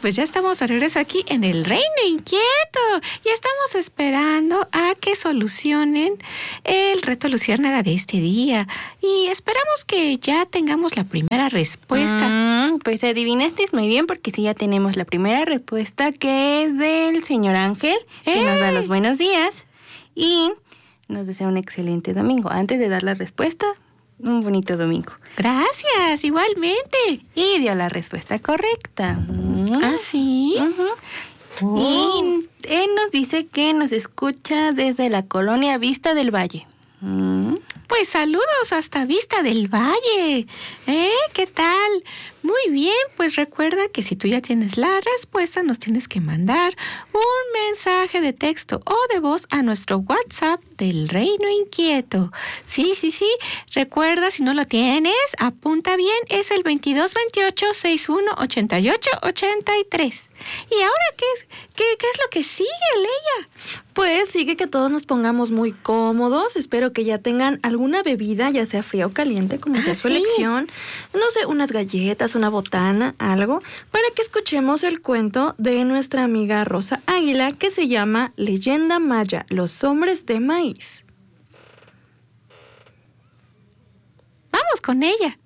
pues ya estamos de regreso aquí en el Reino Inquieto y estamos esperando a que solucionen el reto luciérnaga de este día y esperamos que ya tengamos la primera respuesta. Pues adivinaste muy bien porque sí ya tenemos la primera respuesta, que es del señor Ángel, que nos da los buenos días y nos desea un excelente domingo. Antes de dar la respuesta, un bonito domingo. Gracias, igualmente. Y dio la respuesta correcta. ¿Ah, sí? Uh-huh. Y él nos dice que nos escucha desde la colonia Vista del Valle. Pues saludos hasta Vista del Valle. ¿Qué tal? Muy bien, pues recuerda que si tú ya tienes la respuesta, nos tienes que mandar un mensaje de texto o de voz a nuestro WhatsApp del Reino Inquieto. Sí. Recuerda, si no lo tienes, apunta bien, es el 2228-6188-83. ¿Y ahora qué es lo que sigue, Leia? Pues sigue que todos nos pongamos muy cómodos. Espero que ya tengan alguna bebida, ya sea fría o caliente, como sea su elección. No sé, unas galletas, una botana, algo, para que escuchemos el cuento de nuestra amiga Rosa Águila, que se llama Leyenda Maya, los hombres de maíz. Vamos con ella.